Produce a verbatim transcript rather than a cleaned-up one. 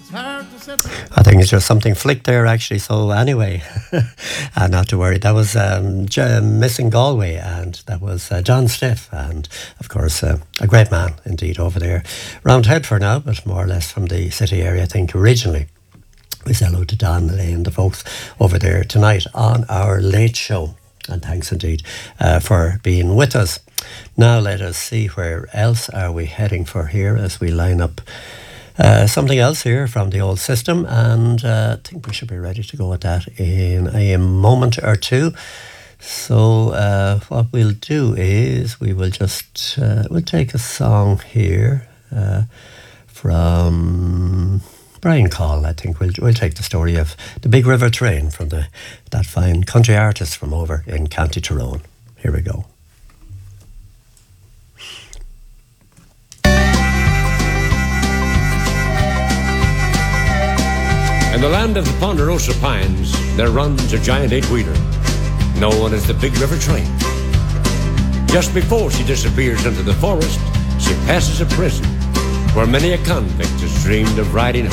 I think it's just something flicked there, actually. So anyway, uh, not to worry. That was um, J- Missing Galway, and that was uh, John Stiff, and of course uh, a great man indeed over there. Round Headford now, but more or less from the city area, I think originally. We say hello to Don Lane, the folks over there tonight on our late show. And thanks indeed uh, for being with us. Now let us see where else are we heading for here as we line up uh, something else here from the old system. And uh, I think we should be ready to go with that in a moment or two. So uh, what we'll do is we will just, uh, we'll take a song here uh, from Brian Call. I think we'll we'll take the story of the Big River Train from the that fine country artist from over in County Tyrone. Here we go. In the land of the Ponderosa Pines, there runs a giant eight-wheeler, known as the Big River Train. Just before she disappears into the forest, she passes a prison where many a convict has dreamed of riding